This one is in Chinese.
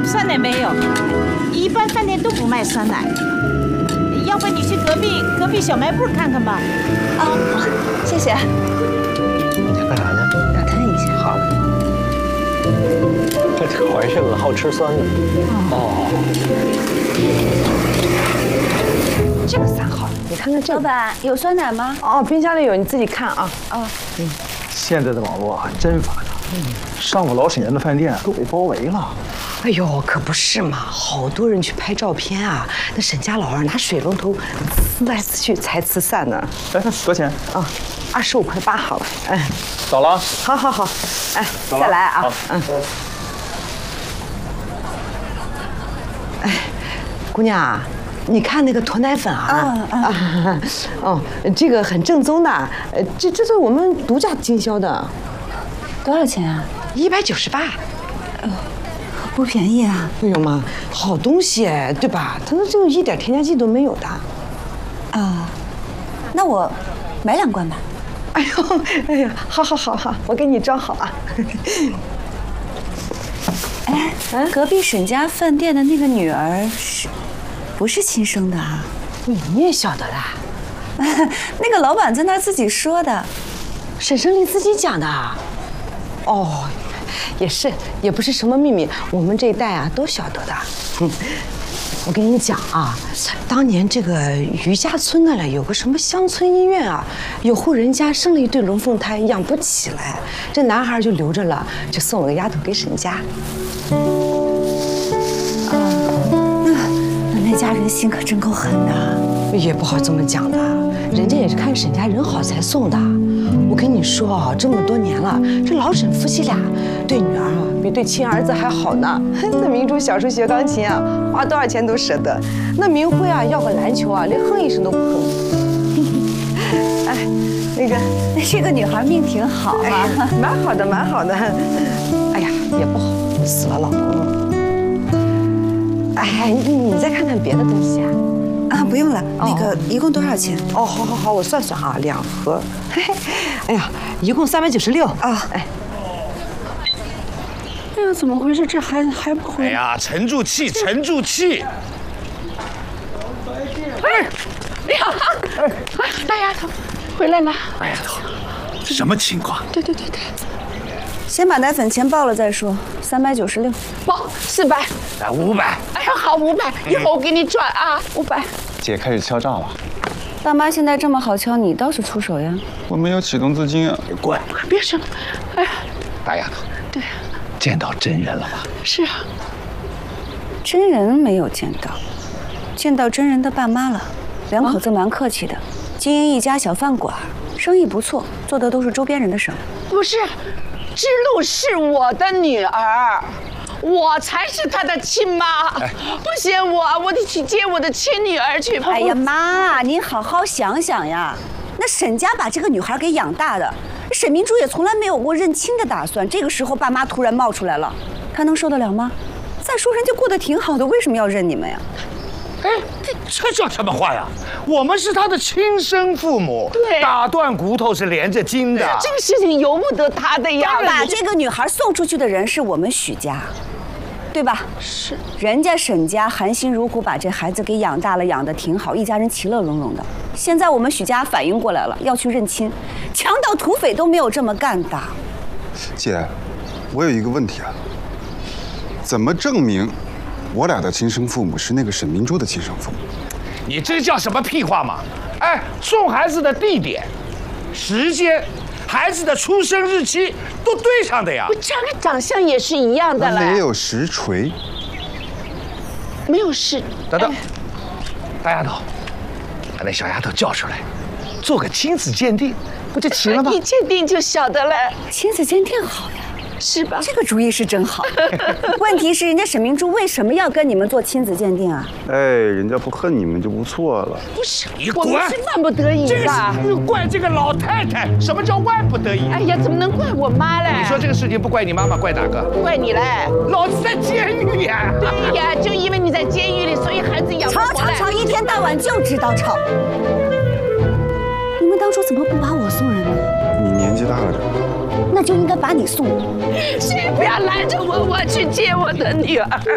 酸奶没有，一般饭店都不卖酸奶。要不你去隔壁小卖部看看吧。 啊，好，谢谢。 你干啥呢？ 打探一下。 好嘞。这怀上了好吃酸的。哦。 这个3号，你看看这个。 老板有酸奶吗？ 哦，冰箱里有，你自己看啊。 哦。 现在的网络啊，真发达。上过老沈家的饭店都被包围了。 哎呦，可不是嘛，好多人去拍照片啊。那沈家老二拿水龙头呲来呲去才呲散呢。 哎，多少钱？ 啊，25块8好了。哎， 走了。 好好好，哎，再来啊。嗯。哎，姑娘啊，你看那个驼奶粉啊，哦，这个很正宗的，这是我们独家经销的。 多少钱啊 ？198。 不便宜啊。 哎呦妈，好东西对吧？它这个一点添加剂都没有的。 啊，那我买2罐吧。 哎呦，哎呀，好，我给你装好啊。 哎，隔壁沈家饭店的那个女儿不是亲生的啊？ 你也晓得啦？ 那个老板在那儿自己说的。 沈胜利自己讲的。哦，也是，也不是什么秘密，我们这一代啊都晓得的。我跟你讲啊，当年这个余家村那里有个什么乡村医院啊，有户人家生了一对龙凤胎，养不起来，这男孩就留着了，就送了个丫头给沈家。 啊，那家人心可真够狠的。 也不好这么讲的，人家也是看沈家人好才送的。我跟你说啊，这么多年了，这老沈夫妻俩对女儿啊比对亲儿子还好呢。那明珠小时候学钢琴啊，花多少钱都舍得。那明辉啊要个篮球啊，连哼一声都不哼。哎， 那这个女孩命挺好啊， 蛮好的，蛮好的。哎呀，也不好，死了老公。哎，你再看看别的东西啊。 啊，不用了，那个一共多少钱？ 哦，好，我算算啊，2盒。哎呀，一共396啊！哎呀，怎么回事？这还不回来？ 哎呀，沉住气，沉住气！ 哎呀，大丫头回来了。 大丫头，什么情况？ 对。 先把奶粉钱报了再说，396。 报400。 来500。 哎呀，好500，一会儿我给你转啊，500。 姐开始敲诈了。 大妈现在这么好敲，你倒是出手呀。 我没有启动资金啊。 滚！ 别生了。哎呀， 大丫头。 对。 见到真人了吧？ 是啊。 真人没有见到，见到真人的爸妈了。2口子蛮客气的，经营一家小饭馆，生意不错，做的都是周边人的生意。 不是，知露是我的女儿，我才是她的亲妈。不嫌我得去接我的亲女儿去。 哎呀妈，您好好想想呀，那沈家把这个女孩给养大的，沈明珠也从来没有过认亲的打算。这个时候爸妈突然冒出来了，她能受得了吗？再说人家过得挺好的，为什么要认你们呀？ 哎，这叫什么话呀？我们是他的亲生父母， 对， 打断骨头是连着筋的。 这个事情由不得他的呀。 把这个女孩送出去的人是我们许家，对吧？ 是。 人家沈家含辛茹苦把这孩子给养大了，养得挺好，一家人其乐融融的。现在我们许家反应过来了，要去认亲，强盗土匪都没有这么干的。 姐，我有一个问题啊，怎么证明我俩的亲生父母是那个沈明珠的亲生父母？ 你这叫什么屁话嘛！哎，送孩子的地点、时间、孩子的出生日期都对上的呀。 这个长相也是一样的了。 没有实锤。 没有实。 等等，大丫头，把那小丫头叫出来，做个亲子鉴定，不就齐了吗？ 一鉴定就晓得了。 亲子鉴定好呀。 是吧？ 这个主意是真好。问题是，人家沈明珠为什么要跟你们做亲子鉴定啊？ 哎，人家不恨你们就不错了。 不是， 你滚！ 我们是万不得已这个的。 是怪这个老太太。什么叫万不得已？ 哎呀，怎么能怪我妈嘞？ 你说这个事情不怪你妈妈，怪哪个？ 怪你嘞！ 老子在监狱呀！ 对呀，就因为你在监狱里，所以孩子养不活来。 吵，一天到晚就知道吵。你们当初怎么不把我送人呢？ 你年纪大了点。 那就应该把你送。 谁不要拦着我，我去接我的女儿。